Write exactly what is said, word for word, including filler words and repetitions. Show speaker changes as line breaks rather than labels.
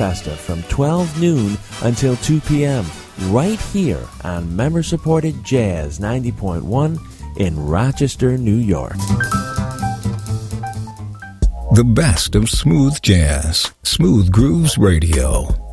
Festa from twelve noon until two p.m. right here on member-supported Jazz ninety point one in Rochester, New York.
The best of smooth jazz. Smooth Grooves Radio.